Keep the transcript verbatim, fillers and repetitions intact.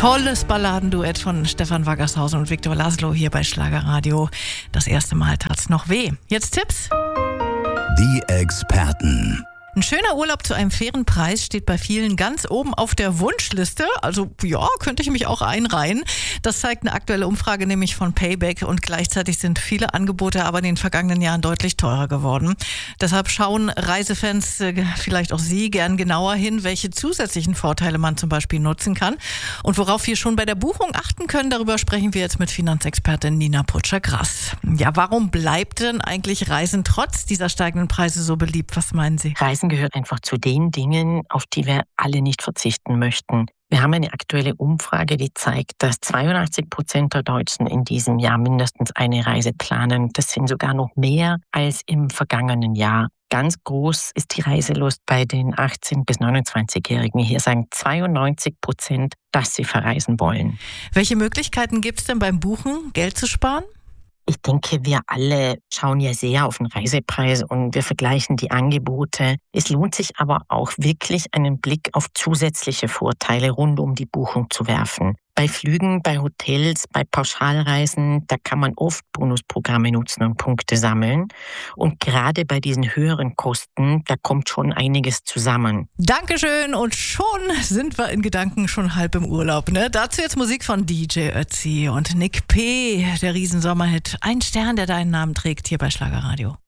Tolles Balladenduett von Stefan Waggershausen und Viktor Laszlo hier bei Schlagerradio. Das erste Mal tat's noch weh. Jetzt Tipps? Die Experten. Ein schöner Urlaub zu einem fairen Preis steht bei vielen ganz oben auf der Wunschliste. Also ja, könnte ich mich auch einreihen. Das zeigt eine aktuelle Umfrage nämlich von Payback und gleichzeitig sind viele Angebote aber in den vergangenen Jahren deutlich teurer geworden. Deshalb schauen Reisefans, vielleicht auch Sie, gern genauer hin, welche zusätzlichen Vorteile man zum Beispiel nutzen kann. Und worauf wir schon bei der Buchung achten können, darüber sprechen wir jetzt mit Finanzexpertin Nina Putscher-Grass. Ja, warum bleibt denn eigentlich Reisen trotz dieser steigenden Preise so beliebt? Was meinen Sie? Reisen gehört einfach zu den Dingen, auf die wir alle nicht verzichten möchten. Wir haben eine aktuelle Umfrage, die zeigt, dass zweiundachtzig Prozent der Deutschen in diesem Jahr mindestens eine Reise planen. Das sind sogar noch mehr als im vergangenen Jahr. Ganz groß ist die Reiselust bei den achtzehn- bis neunundzwanzigjährigen. Hier sagen zweiundneunzig Prozent, dass sie verreisen wollen. Welche Möglichkeiten gibt es denn beim Buchen, Geld zu sparen? Ich denke, wir alle schauen ja sehr auf den Reisepreis und wir vergleichen die Angebote. Es lohnt sich aber auch wirklich, einen Blick auf zusätzliche Vorteile rund um die Buchung zu werfen. Bei Flügen, bei Hotels, bei Pauschalreisen, da kann man oft Bonusprogramme nutzen und Punkte sammeln. Und gerade bei diesen höheren Kosten, da kommt schon einiges zusammen. Dankeschön, und schon sind wir in Gedanken schon halb im Urlaub, ne? Dazu jetzt Musik von D J Ötzi und Nick P., der Riesensommerhit. Ein Stern, der deinen Namen trägt, hier bei Schlagerradio.